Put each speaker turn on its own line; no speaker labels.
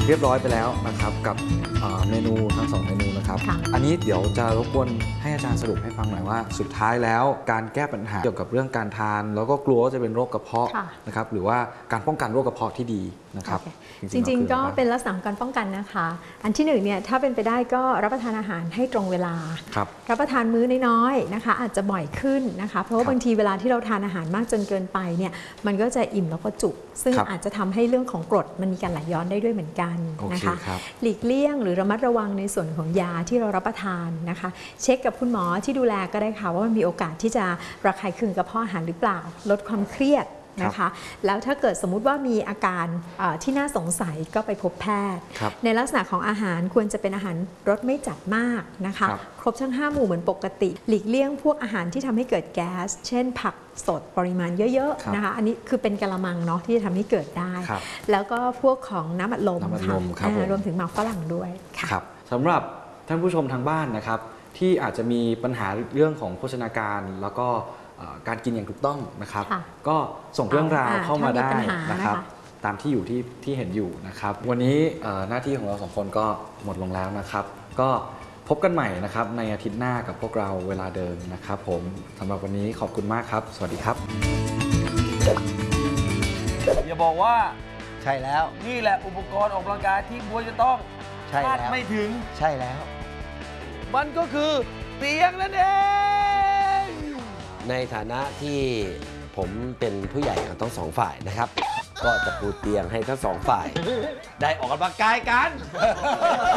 เรียบร้อยไปแล้วนะครับกับเมนูทั้ง2เมนูนะครับอันนี้เดี๋ยวจะรบกวนให้อาจารย์สรุปให้ฟังหน่อยว่าสุดท้ายแล้วการแก้ปัญหาเกี่ยวกับเรื่องการทานแล้วก็กลัวว่าจะเป็นโรคกระเพาะนะครับหรือว่าการป้องกันโรคกระเพาะที่ดีนะครับ
จริงๆก็เป็นลักษณะของการป้องกันนะคะอันที่1เนี่ยถ้าเป็นไปได้ก็รับประทานอาหารให้ตรงเวลารับประทานมื้อน้อยๆนะคะอาจจะบ่อยขึ้นนะคะเพราะว่าบางทีเวลาที่เราทานอาหารมากจนเกินไปเนี่ยมันก็จะอิ่มแล้วก็จุกซึ่งอาจจะทำให้เรื่องของกรดมันมีการไหลย้อนได้ด้วยเหมือนกันนะคะหลีกเลี่ยงหรือระมัดระวังในส่วนของยาที่เรารับประทานนะคะเช็คกับคุณหมอที่ดูแลก็ได้ค่ะว่ามันมีโอกาสที่จะระคายเคืองกระเพาะอาหารหรือเปล่าลดความเครียดนะคะแล้วถ้าเกิดสมมุติว่ามีอาการที่น่าสงสัยก็ไปพบแพทย์ในลักษณะของอาหารควรจะเป็นอาหารรสไม่จัดมากนะคะครบทั้ง5 หมู่เหมือนปกติหลีกเลี่ยงพวกอาหารที่ทำให้เกิดแก๊สเช่นผักสดปริมาณเยอะๆนะคะอันนี้คือเป็นกะละมังเนาะที่จะทำให้เกิดได้แล้วก็พวกของน้ำอัดลมค่ะรวมถึงหมากฝรั่งด้วย
ครับสำหรับท่านผู้ชมทางบ้านนะครับที่อาจจะมีปัญหาเรื่องของโภชนาการแล้วก็การกินอย่างถูกต้องนะครับก็ส่งเรื่องราวเข้ามาได้นะครับตามที่อยู่ที่เห็นอยู่นะครับวันนี้หน้าที่ของเรา2 คนก็หมดลงแล้วนะครับก็พบกันใหม่นะครับในอาทิตย์หน้ากับพวกเราเวลาเดิมนะครับผมสำหรับวันนี้ขอบคุณมากครับสวัสดีครับ
อย่าบอกว่า
ใช่แล้ว
นี่แหละอุปกรณ์ออกกำลังกายที่บัวจะต้องคาดไม่ถึง
ใช่แล้ว
มันก็คือเตียงนั่นเอง
ในฐานะที่ผมเป็นผู้ใหญ่ของทั้ง2 ฝ่ายนะครับ ก็จะปูเตียงให้ทั้ง2 ฝ่ายได้ออกกำลังกายกัน